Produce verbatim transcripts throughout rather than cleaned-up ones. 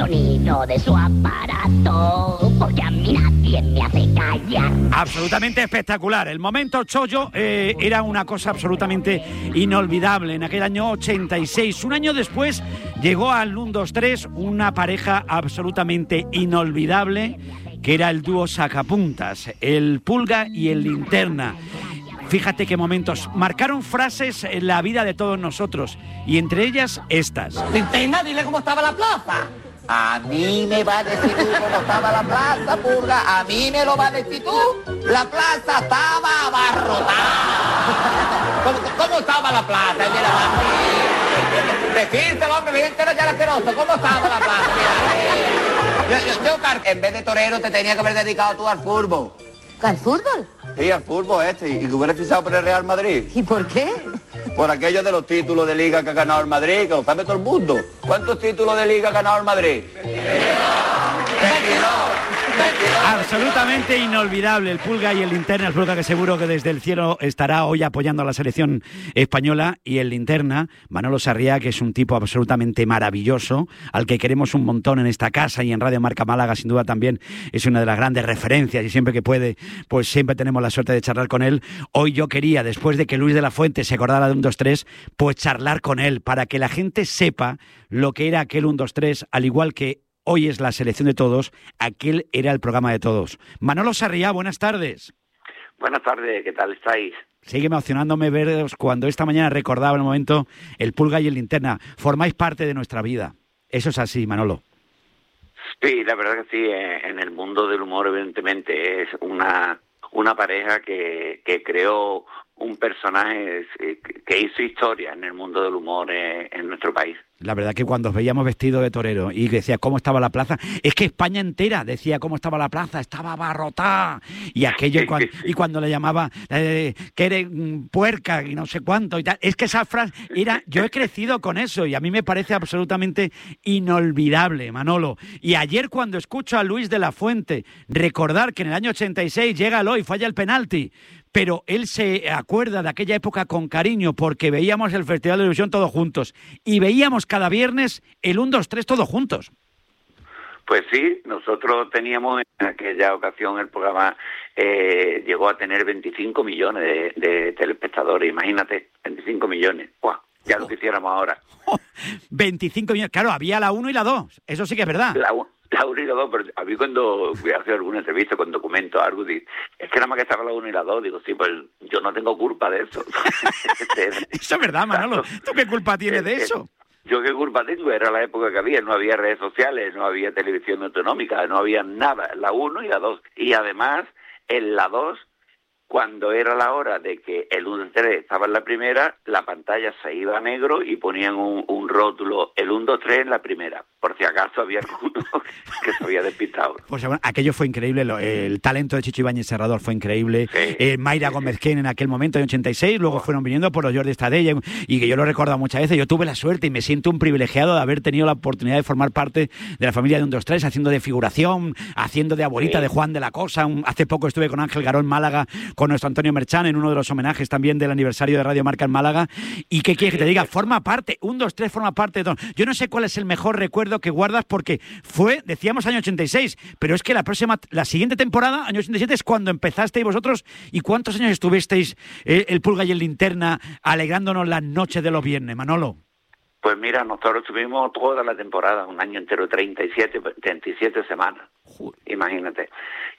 sonido de su aparato, porque a mí nadie me hace callar. Absolutamente espectacular. El momento chollo eh, era una cosa absolutamente inolvidable. En aquel año ochenta y seis, un año después, llegó al uno dos tres una pareja absolutamente inolvidable, que era el dúo Sacapuntas, el Pulga y el Linterna. Fíjate qué momentos marcaron frases en la vida de todos nosotros, y entre ellas estas. Linterna, dile cómo estaba la plaza. A mí me va a decir tú cómo estaba la plaza, Pulga. A mí me lo va a decir tú. La plaza estaba abarrotada. ¿Cómo, cómo estaba la plaza? Mira, decírselo, hombre, bien entero ya asqueroso. ¿Cómo estaba la plaza? Mira, yo, yo, yo, en vez de torero, te tenía que haber dedicado tú al fútbol. ¿Al fútbol? Sí, al fútbol este, y que hubieras fichado por el Real Madrid. ¿Y por qué? Por aquello de los títulos de liga que ha ganado el Madrid, que lo sabe todo el mundo. ¿Cuántos títulos de liga ha ganado el Madrid? Absolutamente inolvidable el Pulga y el Linterna. El Pulga, que seguro que desde el cielo estará hoy apoyando a la selección española, y el Linterna, Manolo Sarriá, que es un tipo absolutamente maravilloso, al que queremos un montón en esta casa y en Radio Marca Málaga. Sin duda también es una de las grandes referencias, y siempre que puede, pues siempre tenemos la suerte de charlar con él. Hoy yo quería, después de que Luis de la Fuente se acordara de un dos tres, pues charlar con él, para que la gente sepa lo que era aquel un dos tres, al igual que hoy es la selección de todos, aquel era el programa de todos. Manolo Sarriá, buenas tardes. Buenas tardes, ¿qué tal estáis? Sigue emocionándome veros cuando esta mañana recordaba el momento el Pulga y el Linterna. Formáis parte de nuestra vida. Eso es así, Manolo. Sí, la verdad que sí, en el mundo del humor evidentemente es una, una pareja que, que creó un personaje que hizo historia en el mundo del humor en nuestro país. La verdad que cuando os veíamos vestidos de torero y decía cómo estaba la plaza, es que España entera decía cómo estaba la plaza, estaba abarrotada, y aquello, y cuando, y cuando le llamaba eh, que eres puerca y no sé cuánto y tal, es que esa frase era, yo he crecido con eso y a mí me parece absolutamente inolvidable, Manolo. Y ayer cuando escucho a Luis de la Fuente recordar que en el año ochenta y seis llega Eloy, falla el penalti, pero él se acuerda de aquella época con cariño porque veíamos el Festival de Eurovisión todos juntos y veíamos cada viernes el uno dos tres todos juntos. Pues sí, nosotros teníamos en aquella ocasión el programa eh, llegó a tener veinticinco millones de, de telespectadores, imagínate, veinticinco millones. ¡Guau! Ya oh. Lo quisiéramos ahora. Oh, veinticinco millones, claro, había la uno y la dos, eso sí que es verdad. La uno. La uno y la dos, pero a mí cuando voy a hacer alguna entrevista con documentos, algo, digo, es que nada más que estaba la uno y la dos, digo, sí, pues yo no tengo culpa de eso. Eso es verdad, Manolo, ¿tú qué culpa tienes de eso? Yo qué culpa tengo, era la época que había, no había redes sociales, no había televisión autonómica, no había nada, la uno y la dos. Y además, en la dos, cuando era la hora de que el uno dos tres estaba en la primera, la pantalla se iba a negro y ponían un, un rótulo, el uno dos tres en la primera, por si acaso había alguno que se había despistado. Pues bueno, aquello fue increíble, lo, el talento de Chicho Ibáñez Serrador fue increíble, sí. eh, Mayra Gómez Ken en aquel momento, en ochenta y seis, luego fueron viniendo por los Jordi Estadella, y que yo lo recuerdo muchas veces. Yo tuve la suerte y me siento un privilegiado de haber tenido la oportunidad de formar parte de la familia de uno dos tres, haciendo de figuración, haciendo de abuelita sí. de Juan de la Cosa. Un, hace poco estuve con Ángel Garó en Málaga, con nuestro Antonio Merchán, en uno de los homenajes también del aniversario de Radio Marca en Málaga. ¿Y qué quieres que te diga? Forma parte, uno dos tres forma parte de todo. Yo no sé cuál es el mejor recuerdo que guardas, porque fue, decíamos, año ochenta y seis, pero es que la próxima, la siguiente temporada, año ochenta y siete, es cuando empezasteis vosotros. ¿Y cuántos años estuvisteis eh, el Pulga y el Linterna alegrándonos las noches de los viernes, Manolo? Pues mira, nosotros tuvimos toda la temporada, un año entero, treinta y siete, treinta y siete semanas, Joder. Imagínate.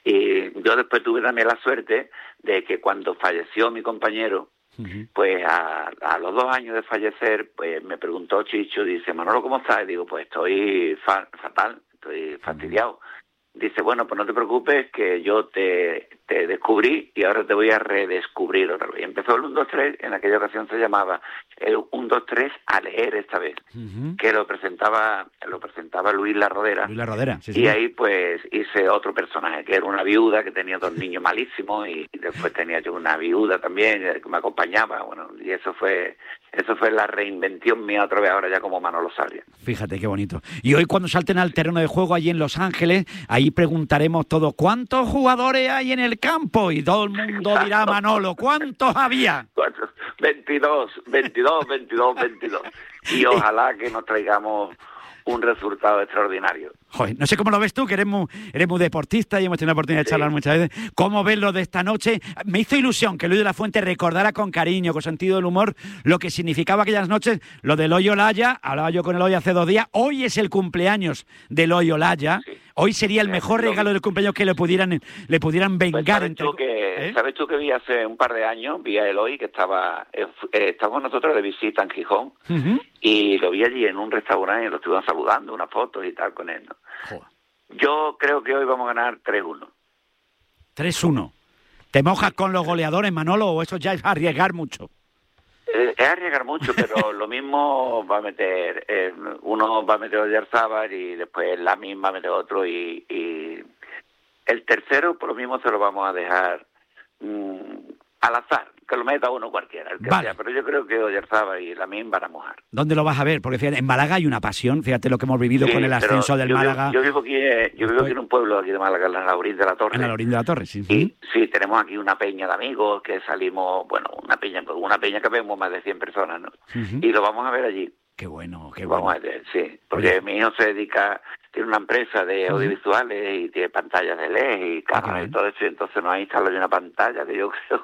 Y yo después tuve también la suerte de que cuando falleció mi compañero, uh-huh. pues a, a los dos años de fallecer, pues me preguntó Chicho, dice, Manolo, ¿cómo estás? Y digo, pues estoy fa- fatal, estoy fastidiado. Dice, bueno, pues no te preocupes, que yo te, te descubrí y ahora te voy a redescubrir otra vez. Y empezó el uno dos tres, en aquella ocasión se llamaba el uno dos tres a leer esta vez, uh-huh. que lo presentaba lo presentaba Luis La Rodera. Luis La Rodera, sí, y sí. ahí pues hice otro personaje, que era una viuda que tenía dos niños malísimos, y, y después tenía yo una viuda también que me acompañaba, bueno, y eso fue... Eso fue la reinvención mía otra vez, ahora ya como Manolo Sarriá. Fíjate qué bonito. Y hoy cuando salten al terreno de juego allí en Los Ángeles, ahí preguntaremos todo, ¿cuántos jugadores hay en el campo? Y todo el mundo dirá, Manolo, ¿cuántos había? veintidós, veintidós, veintidós, veintidós. Y ojalá que nos traigamos un resultado extraordinario. Joder, no sé cómo lo ves tú, que eres muy, eres muy deportista y hemos tenido la oportunidad de charlar sí. muchas veces. ¿Cómo ves lo de esta noche? Me hizo ilusión que Luis de la Fuente recordara con cariño, con sentido del humor, lo que significaba aquellas noches, lo del Hoyo Olaya. Hablaba yo con el Hoyo hace dos días. Hoy es el cumpleaños del Hoyo Olaya. Sí. Hoy sería el mejor regalo del cumpleaños que le pudieran le pudieran vengar. Pues ¿sabes, entre... tú que, ¿Eh? ¿Sabes tú que vi hace un par de años? Vi a Eloy que estaba... Eh, estábamos nosotros de visita en Gijón uh-huh. y lo vi allí en un restaurante y lo estuvieron saludando, unas fotos y tal con él, ¿no? Joder. Yo creo que hoy vamos a ganar tres uno. tres uno. ¿Te mojas con los goleadores, Manolo, o eso ya es arriesgar mucho? Eh, es arriesgar mucho, pero lo mismo va a meter... Eh, uno va a meter Oyarzábal y después la misma va a meter otro y, y... El tercero, por lo mismo, se lo vamos a dejar mmm, al azar, que lo meta uno cualquiera, el que vale. sea. Pero yo creo que Oyarzábal y Lamine van a mojar. ¿Dónde lo vas a ver? Porque fíjate, en Málaga hay una pasión, fíjate lo que hemos vivido sí, con el ascenso del yo Málaga. Vivo, yo vivo aquí, eh, yo vivo aquí en un pueblo aquí de Málaga, en la Laurín de la Torre. En la Laurín de la Torre, sí. Y sí, tenemos aquí una peña de amigos que salimos, bueno, una peña, una peña que vemos más de cien personas, ¿no? Uh-huh. Y lo vamos a ver allí. Qué bueno, qué vamos bueno. A ver, sí, porque Oye. mi hijo se dedica... Tiene una empresa de audiovisuales uh-huh. y tiene pantallas de L E D y cámaras y todo eso, y entonces nos ha instalado una pantalla que yo creo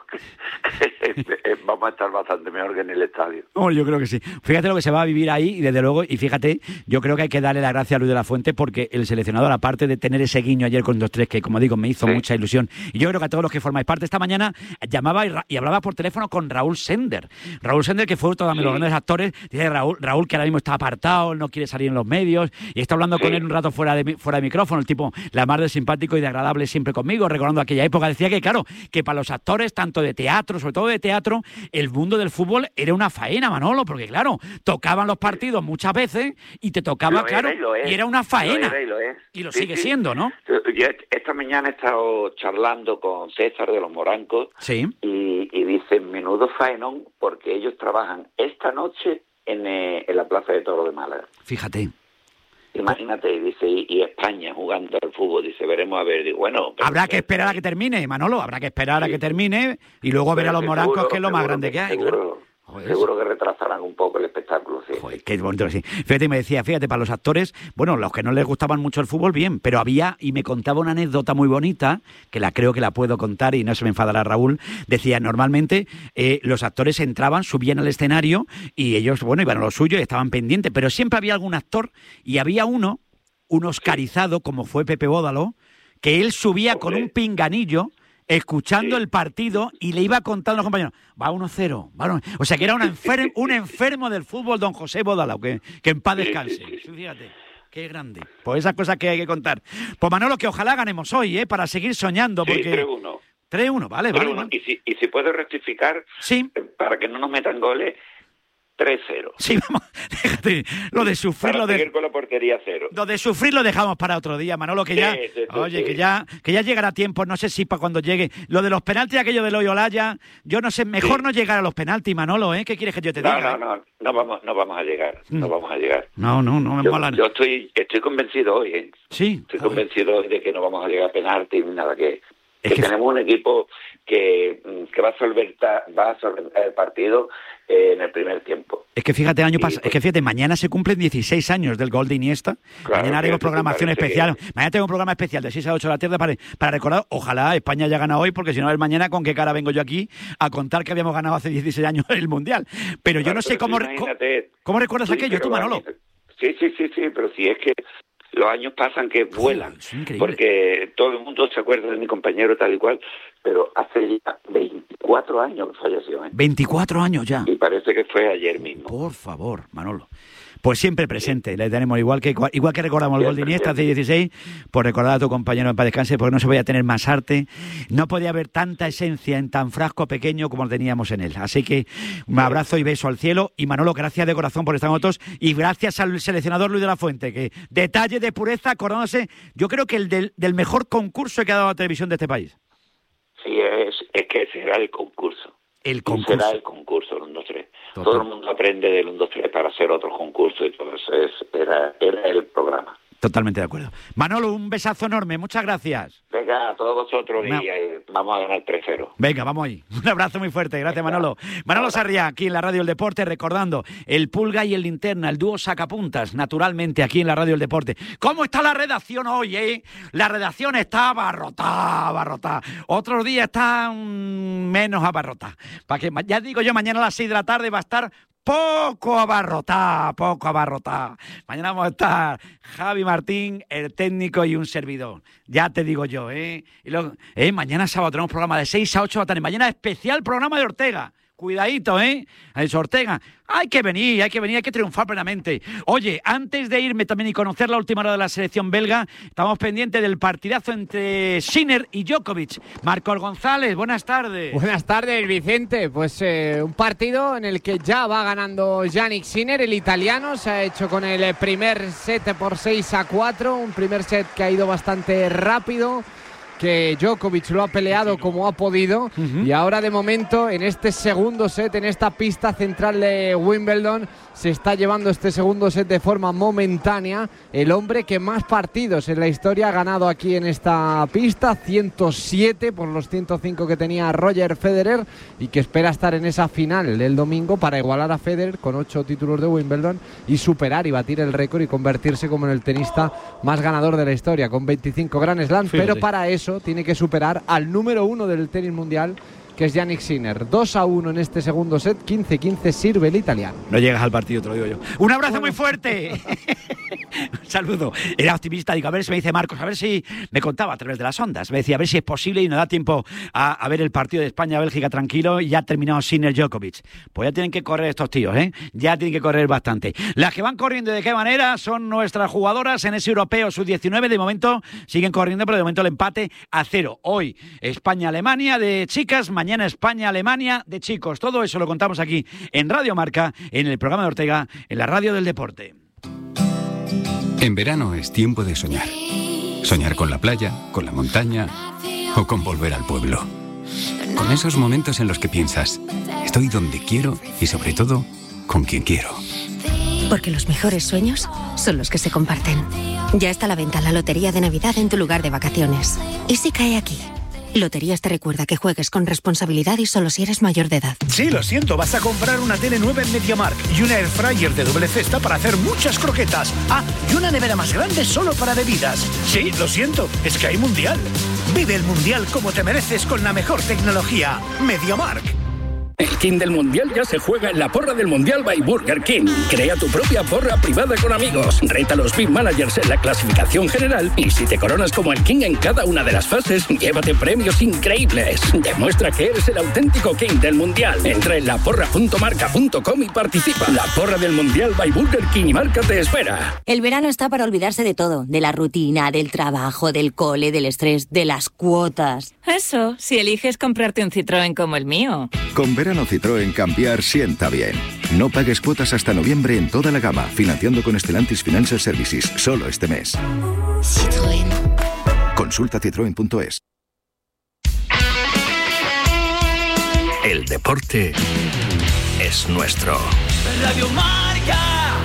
que, que vamos a estar bastante mejor que en el estadio. Oh, yo creo que sí. Fíjate lo que se va a vivir ahí y desde luego, y fíjate, yo creo que hay que darle la gracia a Luis de la Fuente porque el seleccionador, aparte de tener ese guiño ayer con dos tres que como digo me hizo sí. mucha ilusión, y yo creo que a todos los que formáis parte esta mañana llamaba y, y hablaba por teléfono con Raúl Sender. Raúl Sender, que fue otro de los sí. grandes actores, dice Raúl, Raúl que ahora mismo está apartado, no quiere salir en los medios, y está hablando sí. con él un rato fuera de, fuera de micrófono, el tipo la más de simpático y de agradable siempre conmigo, recordando aquella época. Decía que claro, que para los actores, tanto de teatro, sobre todo de teatro, el mundo del fútbol era una faena, Manolo, porque claro, tocaban los partidos muchas veces y te tocaba, lo claro, era y, lo es. y era una faena. Lo era y lo es. Y lo sí, sigue sí. siendo, ¿no? Yo esta mañana he estado charlando con César de los Morancos sí. y, y dicen, menudo faenón, porque ellos trabajan esta noche en, eh, en la Plaza de Toros de Málaga. Fíjate. Imagínate, dice, y, y España jugando al fútbol, dice, veremos a ver, digo, bueno... Habrá que esperar a que termine, Manolo, habrá que esperar sí. a que termine y luego ver a los Morancos, seguro, que es lo más grande que hay, seguro, claro. Joder, seguro que retrasarán un poco el espectáculo, sí. Joder, qué bonito, sí. Fíjate, me decía, fíjate, para los actores, bueno, los que no les gustaban mucho el fútbol, bien, pero había, y me contaba una anécdota muy bonita, que la creo que la puedo contar y no se me enfadará Raúl, decía, normalmente eh, los actores entraban, subían al escenario y ellos, bueno, iban a lo suyo y estaban pendientes, pero siempre había algún actor y había uno, un oscarizado, como fue Pepe Bódalo, que él subía okay. con un pinganillo escuchando sí. el partido y le iba contando a los compañeros, va uno cero, va uno... o sea que era un enfermo, un enfermo del fútbol, don José Bódalo, que, que en paz descanse. Sí, sí, sí. Fíjate, qué grande. Pues esas cosas que hay que contar. Pues Manolo, que ojalá ganemos hoy, ¿eh? Para seguir soñando, porque... Sí, tres uno. tres uno, vale, vale. uno. Y si, y si puedo rectificar, sí. para que no nos metan goles, tres cero. Sí, vamos, déjate, lo de sufrir, para lo de... seguir con la portería cero. Lo de sufrir lo dejamos para otro día, Manolo, que ya... Sí, sí, sí, oye, sí. que ya que ya llegará tiempo, no sé si para cuando llegue. Lo de los penaltis, aquello del Hoyo Olaya, yo no sé, mejor sí. no llegar a los penaltis, Manolo, ¿eh? ¿Qué quieres que yo te no, diga? No, no, no, no vamos, no vamos a llegar, mm. no vamos a llegar. No, no, no me yo, molan. Yo estoy, estoy convencido hoy, ¿eh? Sí. Estoy convencido hoy de que no vamos a llegar a penaltis ni nada, que... Es que, que tenemos un equipo que, que va a solventar, va a solventar el partido eh, en el primer tiempo. Es que fíjate, año pasado, pues, es que fíjate, mañana se cumplen dieciséis años del gol de Iniesta. Claro, mañana haremos programación especial. Que... Mañana tengo un programa especial de seis a ocho de la tarde para, para recordar, ojalá España haya ganado hoy, porque si no, el mañana con qué cara vengo yo aquí a contar que habíamos ganado hace dieciséis años el Mundial. Pero yo claro, no sé cómo, cómo, cómo recuerdas aquello tú, Manolo. Sí, sí, sí, sí, pero si es que los años pasan que vuelan, oh, porque todo el mundo se acuerda de mi compañero tal y cual, pero hace ya veinticuatro años que falleció. ¿eh? veinticuatro años ya. Y parece que fue ayer mismo. Por favor, Manolo. Pues siempre presente, sí. Le tenemos igual que igual que recordamos el gol de Iniesta hace dieciséis, pues recordar a tu compañero en paz descanse, porque no se podía tener más arte, no podía haber tanta esencia en tan frasco pequeño como teníamos en él. Así que un abrazo y beso al cielo, y Manolo, gracias de corazón por estar con nosotros, y gracias al seleccionador Luis de la Fuente, que detalle de pureza, acordándose, yo creo que el del, del mejor concurso que ha dado la televisión de este país. Sí, es, es que será el concurso. El concurso. Será el concurso, el uno, dos, tres. Todo el mundo aprende del uno, dos, tres para hacer otro concurso y todo eso. Es, era, era el programa. Totalmente de acuerdo. Manolo, un besazo enorme, muchas gracias. Venga, a todos vosotros no. y eh, vamos a ganar tres cero. Venga, vamos ahí. Un abrazo muy fuerte, gracias Manolo. Manolo Sarriá, aquí en la Radio del Deporte, recordando el Pulga y el Linterna, el dúo sacapuntas, naturalmente aquí en la Radio del Deporte. ¿Cómo está la redacción hoy, eh? La redacción está abarrotada, abarrotada. Otros días está mmm, menos abarrotada. Para que, ya digo yo, mañana a las seis de la tarde va a estar poco abarrotada, poco abarrotada. Mañana vamos a estar Javi Martín, el técnico y un servidor. Ya te digo yo, ¿eh? Y luego, ¿eh? Mañana sábado tenemos programa de seis a ocho de la tarde. Mañana especial programa de Ortega. Cuidadito, ¿eh? Ha dicho Ortega, hay que venir, hay que venir, hay que triunfar plenamente. Oye, antes de irme también y conocer la última hora de la selección belga, estamos pendientes del partidazo entre Sinner y Djokovic. Marcos González, buenas tardes. Buenas tardes, Vicente. Pues eh, un partido en el que ya va ganando Jannik Sinner, el italiano. Se ha hecho con el primer set por seis a cuatro, un primer set que ha ido bastante rápido, que Djokovic lo ha peleado como ha podido, uh-huh. y ahora de momento en este segundo set, en esta pista central de Wimbledon, se está llevando este segundo set de forma momentánea el hombre que más partidos en la historia ha ganado aquí en esta pista, ciento siete por los ciento cinco que tenía Roger Federer, y que espera estar en esa final del domingo para igualar a Federer con ocho títulos de Wimbledon y superar y batir el récord y convertirse como en el tenista más ganador de la historia con veinticinco Grand Slams. Fíjate. Pero para eso tiene que superar al número uno del tenis mundial, que es Jannik Sinner. dos a uno en este segundo set, quince quince sirve el italiano. No llegas al partido, te lo digo yo. Un abrazo bueno. muy fuerte. Un saludo. Era optimista, digo, a ver si me dice Marcos, a ver si me contaba a través de las ondas. Me decía, a ver si es posible y nos da tiempo a, a ver el partido de España-Bélgica tranquilo y ya ha terminado Sinner Djokovic. Pues ya tienen que correr estos tíos, ¿eh? Ya tienen que correr bastante. Las que van corriendo, ¿de qué manera? Son nuestras jugadoras en ese europeo sub diecinueve. De momento siguen corriendo, pero de momento el empate a cero. Hoy España-Alemania de chicas, mañana España-Alemania de chicos. Todo eso lo contamos aquí en Radio Marca, en el programa de Ortega, en la Radio del Deporte. En verano es tiempo de soñar. Soñar con la playa, con la montaña o con volver al pueblo. Con esos momentos en los que piensas, estoy donde quiero y sobre todo, con quien quiero. Porque los mejores sueños son los que se comparten. Ya está a la venta la Lotería de Navidad en tu lugar de vacaciones. ¿Y si cae aquí? Loterías te recuerda que juegues con responsabilidad y solo si eres mayor de edad. Sí, lo siento, vas a comprar una tele nueva en MediaMarkt y una air fryer de doble cesta para hacer muchas croquetas. Ah, y una nevera más grande solo para bebidas. Sí, lo siento, es que hay mundial. Vive el mundial como te mereces con la mejor tecnología. MediaMarkt. El King del Mundial ya se juega en la porra del Mundial by Burger King. Crea tu propia porra privada con amigos. Reta a los Big Managers en la clasificación general y si te coronas como el King en cada una de las fases, llévate premios increíbles. Demuestra que eres el auténtico King del Mundial. Entra en la porra punto marca punto com y participa. La porra del Mundial by Burger King y Marca te espera. El verano está para olvidarse de todo. De la rutina, del trabajo, del cole, del estrés, de las cuotas. Eso, si eliges comprarte un Citroën como el mío. Con verano Citroën cambiar sienta bien. No pagues cuotas hasta noviembre en toda la gama, financiando con Stellantis Financial Services, solo este mes. Citroën. Consulta citroen punto es. El deporte es nuestro. Radio Marca.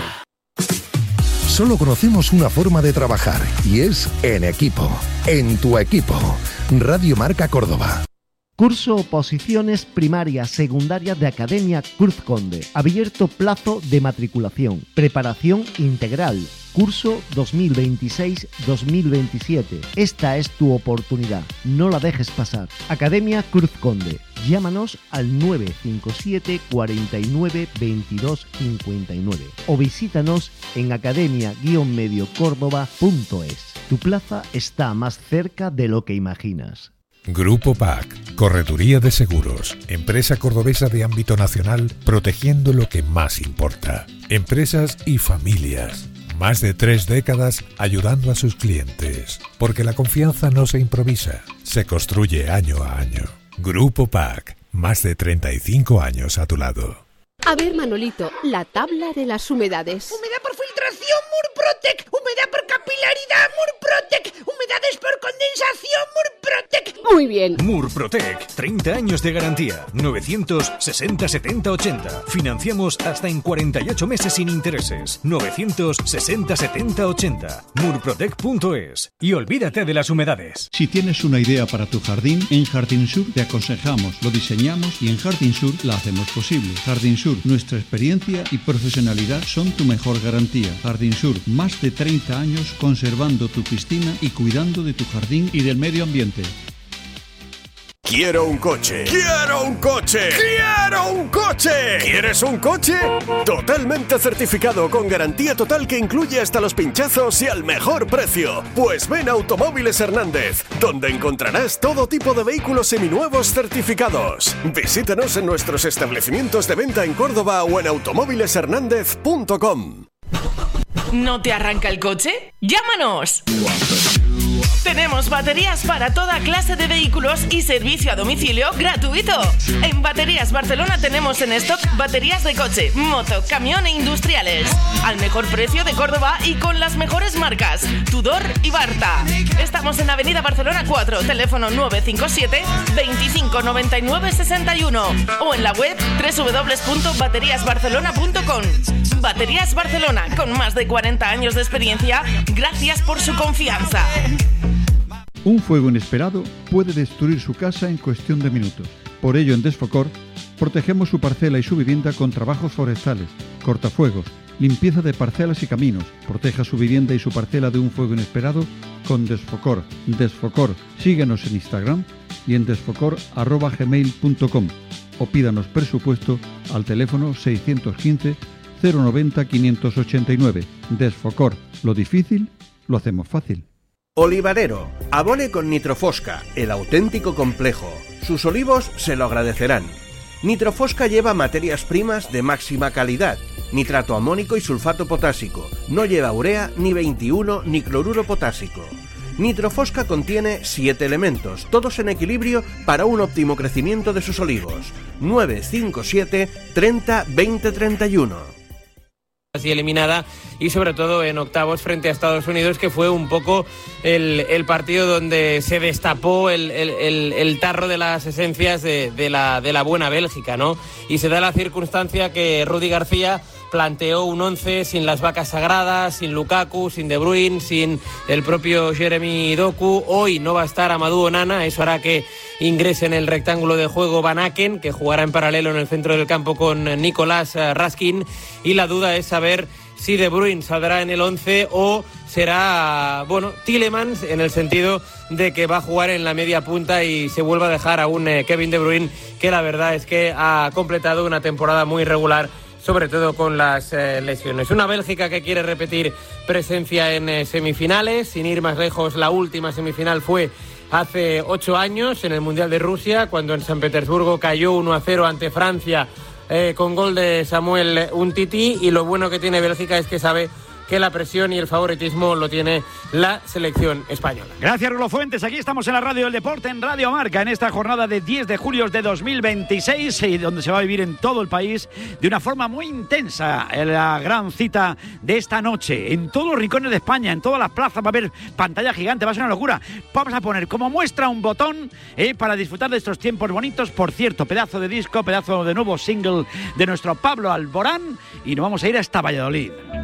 Solo conocemos una forma de trabajar y es en equipo, en tu equipo. Radio Marca Córdoba. Curso Oposiciones Primarias Secundarias de Academia Cruz Conde. Abierto plazo de matriculación. Preparación integral. Curso dos mil veintiséis dos mil veintisiete. Esta es tu oportunidad. No la dejes pasar. Academia Cruz Conde. Llámanos al nueve cinco siete, cuatro nueve, veintidós cincuenta y nueve o visítanos en academia guion medio córdoba punto es. Tu plaza está más cerca de lo que imaginas. Grupo P A C, Correduría de Seguros, empresa cordobesa de ámbito nacional, protegiendo lo que más importa. Empresas y familias. Más de tres décadas ayudando a sus clientes. Porque la confianza no se improvisa, se construye año a año. Grupo P A C, más de treinta y cinco años a tu lado. A ver, Manolito, la tabla de las humedades. Humedad por filtración, Murprotec. Humedad por capilaridad, Murprotec. Humedades por condensación, Murprotec. Muy bien. bien. Murprotec, treinta años de garantía, novecientos sesenta setenta ochenta. Financiamos hasta en cuarenta y ocho meses sin intereses. novecientos sesenta setenta ochenta. murprotec punto es. Y olvídate de las humedades. Si tienes una idea para tu jardín, en Jardín Sur te aconsejamos, lo diseñamos y en Jardín Sur la hacemos posible. Jardín Sur, nuestra experiencia y profesionalidad son tu mejor garantía. Jardín Sur, más de treinta años conservando tu piscina y cuidando de tu jardín y del medio ambiente. Quiero un coche. ¡Quiero un coche! ¡Quiero un coche! ¿Quieres un coche? Totalmente certificado con garantía total que incluye hasta los pinchazos y al mejor precio. Pues ven a Automóviles Hernández, donde encontrarás todo tipo de vehículos seminuevos certificados. Visítanos en nuestros establecimientos de venta en Córdoba o en automóviles hernández punto com. ¿No te arranca el coche? ¡Llámanos! Tenemos baterías para toda clase de vehículos y servicio a domicilio gratuito. En Baterías Barcelona tenemos en stock baterías de coche, moto, camión e industriales. Al mejor precio de Córdoba y con las mejores marcas, Tudor y Barta. Estamos en Avenida Barcelona cuatro, teléfono nueve cinco siete, veinticinco noventa y nueve sesenta y uno o en la web doble u doble u doble u punto baterías barcelona punto com. Baterías Barcelona, con más de cuarenta años de experiencia, gracias por su confianza. Un fuego inesperado puede destruir su casa en cuestión de minutos. Por ello, en Desfocor, protegemos su parcela y su vivienda con trabajos forestales, cortafuegos, limpieza de parcelas y caminos. Proteja su vivienda y su parcela de un fuego inesperado con Desfocor. Desfocor. Síguenos en Instagram y en desfocor arroba gmail punto com o pídanos presupuesto al teléfono seiscientos quince cero noventa quinientos ochenta y nueve. Desfocor. Lo difícil, lo hacemos fácil. Olivarero, abone con Nitrofosca, el auténtico complejo. Sus olivos se lo agradecerán. Nitrofosca lleva materias primas de máxima calidad, nitrato amónico y sulfato potásico. No lleva urea, ni veintiuno, ni cloruro potásico. Nitrofosca contiene siete elementos, todos en equilibrio para un óptimo crecimiento de sus olivos. nueve cinco siete, treinta, veinte, treinta y uno. Así eliminada y sobre todo en octavos frente a Estados Unidos, que fue un poco el, el partido donde se destapó el, el, el, el tarro de las esencias de, de, la, de la buena Bélgica, ¿no? Y se da la circunstancia que Rudi García planteó un once sin las vacas sagradas, sin Lukaku, sin De Bruyne, sin el propio Jeremy Doku. Hoy no va a estar Amadou Onana, eso hará que ingrese en el rectángulo de juego Van Aken, que jugará en paralelo en el centro del campo con Nicolás Raskin, y la duda es saber si De Bruyne saldrá en el once o será, bueno, Tielemans, en el sentido de que va a jugar en la media punta y se vuelva a dejar a un eh, Kevin De Bruyne, que la verdad es que ha completado una temporada muy regular, sobre todo con las eh, lesiones. Una Bélgica que quiere repetir presencia en eh, semifinales, sin ir más lejos. La última semifinal fue hace ocho años, en el Mundial de Rusia, cuando en San Petersburgo cayó uno a cero ante Francia, eh, con gol de Samuel Umtiti, y lo bueno que tiene Bélgica es que sabe que la presión y el favoritismo lo tiene la selección española. Gracias, Rulo Fuentes. Aquí estamos en la Radio del Deporte, en Radio Marca, en esta jornada de diez de julio de dos mil veintiséis, y donde se va a vivir en todo el país de una forma muy intensa la gran cita de esta noche. En todos los rincones de España, en todas las plazas va a haber pantalla gigante, va a ser una locura. Vamos a poner como muestra un botón eh, para disfrutar de estos tiempos bonitos. Por cierto, pedazo de disco, pedazo de nuevo single de nuestro Pablo Alborán, y nos vamos a ir hasta Valladolid.